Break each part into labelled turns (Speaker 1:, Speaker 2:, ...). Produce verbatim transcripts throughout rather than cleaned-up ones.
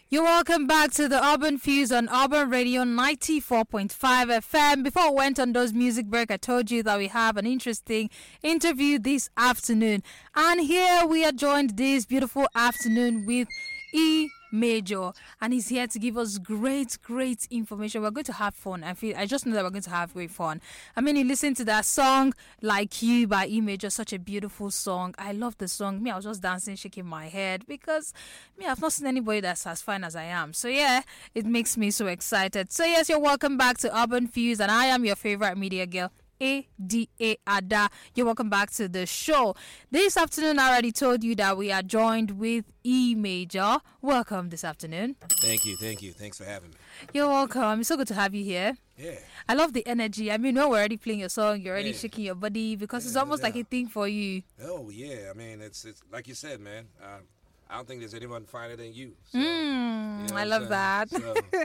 Speaker 1: You're welcome back to the Urban Fuse on Urban Radio ninety-four point five F M. Before we went on those music break, I told you that we have an interesting interview this afternoon. And here we are joined this beautiful afternoon with E Major, and he's here to give us great, great information. We're going to have fun. I feel I just know that we're going to have great fun. I mean, you listen to that song "Like You" by E Major, such a beautiful song. I love the song. Me, I was just dancing, shaking my head because me, I've not seen anybody that's as fine as I am. So yeah, it makes me so excited. So yes, you're welcome back to Urban Fuse, and I am your favorite media girl, A D A Ada. You're welcome back to the show. This afternoon, I already told you that we are joined with E Major. Welcome this afternoon.
Speaker 2: Thank you, thank you. Thanks for having me.
Speaker 1: You're welcome. It's so good to have you here.
Speaker 2: Yeah.
Speaker 1: I love the energy. I mean, when we're already playing your song, you're already
Speaker 2: Yeah.
Speaker 1: shaking your body because
Speaker 2: Yeah,
Speaker 1: it's
Speaker 2: no
Speaker 1: almost like a
Speaker 2: doubt.
Speaker 1: thing for you.
Speaker 2: Oh yeah. I mean, it's it's like you said, man. Uh, I don't think there's anyone finer than you. So,
Speaker 1: Mm,
Speaker 2: you know
Speaker 1: I
Speaker 2: what I'm
Speaker 1: love
Speaker 2: saying?
Speaker 1: that.
Speaker 2: So,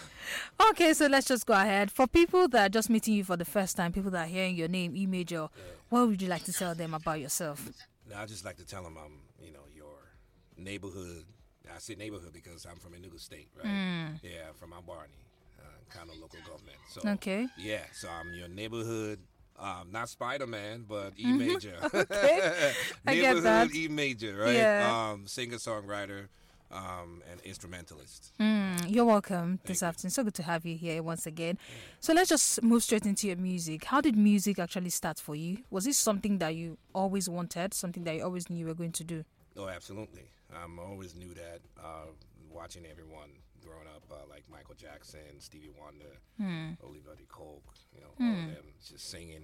Speaker 1: Okay, so let's just go ahead. For people that are just meeting you for the first time, people that are hearing your name, E Major, what would you like to tell them about yourself?
Speaker 2: now I just like to tell them I'm, you know, your neighborhood. I say neighborhood because I'm from Enugu State, right? Yeah, from Barney, uh, kind of local government. So
Speaker 1: Okay.
Speaker 2: yeah, so I'm your neighborhood. Um, not Spider-Man, but E Major.
Speaker 1: Okay. I get
Speaker 2: Neighborhood
Speaker 1: that.
Speaker 2: E Major, right?
Speaker 1: Yeah.
Speaker 2: Um, singer-songwriter, um, and instrumentalist.
Speaker 1: Mm, you're welcome this afternoon. So good to have you here once again. So let's just move straight into your music. How did music actually start for you? Was this something that you always wanted, something that you always knew you were going to do?
Speaker 2: Oh, absolutely. Um, I always knew that. Uh, watching everyone growing up, uh, like Michael Jackson, Stevie Wonder, Olivia de Coke, you know, all of them just singing.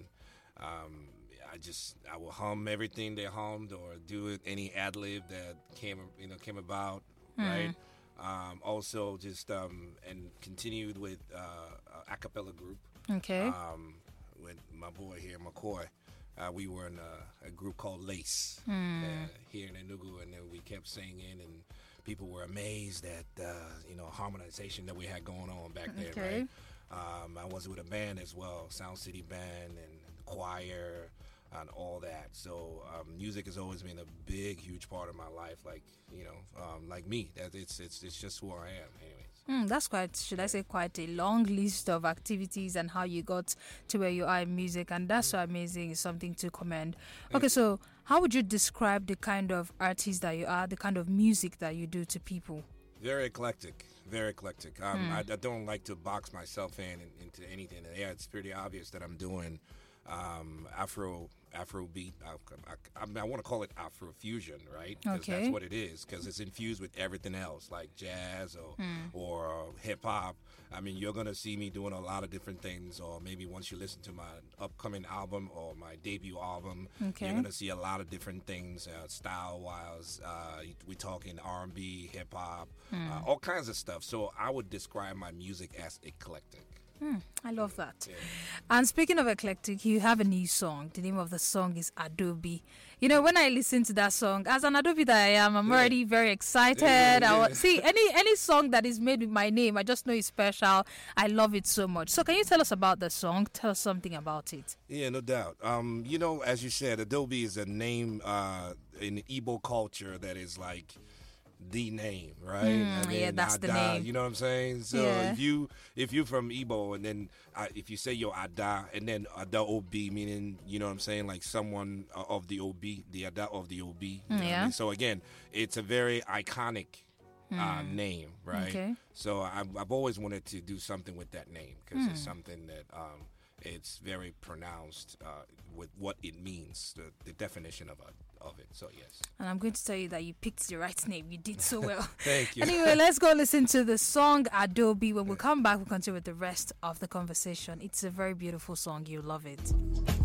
Speaker 2: Um, I just I will hum everything they hummed or do it, any ad lib that came you know came about, right? Um, also, just um, and continued with uh, a cappella group.
Speaker 1: Okay.
Speaker 2: Um, with my boy here, McCoy. Uh, we were in a, a group called Lace uh, here in Enugu, and then we kept singing, and people were amazed at uh, you know harmonization that we had going on back there.
Speaker 1: Okay.
Speaker 2: Right? Um, I was with a band as well, Sound City Band and choir and all that. So um, music has always been a big, huge part of my life. Like you know, um, like me, that it's it's it's just who I am. Anyways.
Speaker 1: Mm, that's quite, should I say, quite a long list of activities and how you got to where you are in music, and that's so amazing. It's something to commend. Okay, so how would you describe the kind of artist that you are, the kind of music that you do to people?
Speaker 2: Very eclectic, very eclectic. Um, I, I don't like to box myself in, in into anything. And yeah, it's pretty obvious that I'm doing um, Afro Afro beat. I, I, I, mean, I want to call it Afro fusion, right? 'Cause
Speaker 1: Okay.
Speaker 2: that's what it is. Because it's infused with everything else, like jazz or or uh, hip hop. I mean, you're gonna see me doing a lot of different things. Or maybe once you listen to my upcoming album or my debut album,
Speaker 1: Okay.
Speaker 2: you're gonna see a lot of different things, uh, style wise. Uh, we talking R and B, hip hop, uh, all kinds of stuff. So I would describe my music as eclectic.
Speaker 1: I love that. And speaking of eclectic, you have a new song. The name of the song is Adobe. You know, when I listen to that song, as an Adobe that I am, I'm already very excited.
Speaker 2: Yeah, yeah,
Speaker 1: I wa-
Speaker 2: yeah.
Speaker 1: see, any any song that is made with my name, I just know it's special. I love it so much. So can you tell us about the song? Tell us something about it.
Speaker 2: Yeah, no doubt. Um, you know, as you said, Adobe is a name uh, in Igbo culture that is like the name, right? And
Speaker 1: yeah,
Speaker 2: then
Speaker 1: that's the
Speaker 2: Ada,
Speaker 1: name.
Speaker 2: You know what I'm saying? So
Speaker 1: Yeah.
Speaker 2: if you if you're from Igbo and then uh, if you say you're Ada and then Ada Obi, meaning you know what I'm saying, like someone uh, of the Obi, the Ada of the Obi. You know what I
Speaker 1: Yeah.
Speaker 2: mean? So again, it's a very iconic uh, name, right?
Speaker 1: Okay.
Speaker 2: So I've, I've always wanted to do something with that name because it's something that um, it's very pronounced uh, with what it means, the, the definition of a, of it. So yes.
Speaker 1: And I'm going to tell you that you picked the right name. You did so well.
Speaker 2: Thank you.
Speaker 1: Anyway, let's go listen to the song Adobe. When we come back, we'll continue with the rest of the conversation. It's a very beautiful song. You'll love it.